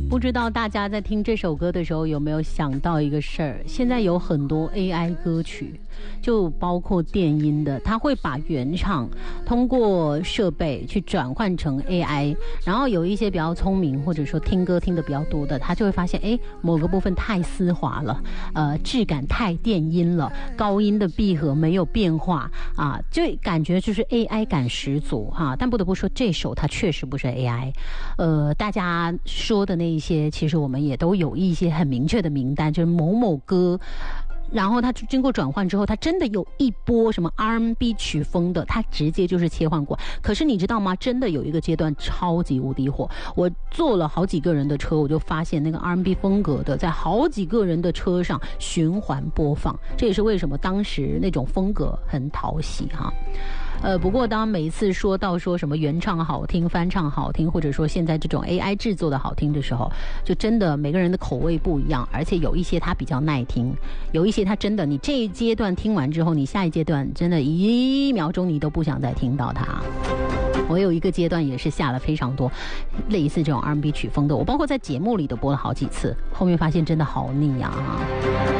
不知道大家在听这首歌的时候有没有想到一个事儿？现在有很多 AI 歌曲，就包括电音的，它会把原唱通过设备去转换成 AI， 然后有一些比较聪明或者说听歌听得比较多的，他就会发现，某个部分太丝滑了，质感太电音了，高音的闭合没有变化啊，就感觉就是 AI 感十足哈。但不得不说，这首它确实不是 AI，大家说的那一些，其实我们也都有一些很明确的名单，就是某某歌。然后它经过转换之后，它真的有一波什么 R&B 曲风的，它直接就是切换过。可是你知道吗？真的有一个阶段超级无敌火，我坐了好几个人的车，我就发现那个 R&B 风格的在好几个人的车上循环播放，这也是为什么当时那种风格很讨喜哈。不过当每一次说到说什么原唱好听、翻唱好听，或者说现在这种 AI 制作的好听的时候，就真的每个人的口味不一样，而且有一些它比较耐听，有一些它真的你这一阶段听完之后，你下一阶段真的一秒钟你都不想再听到它。我有一个阶段也是下了非常多类似这种 R&B 曲风的，我包括在节目里都播了好几次，后面发现真的好腻啊。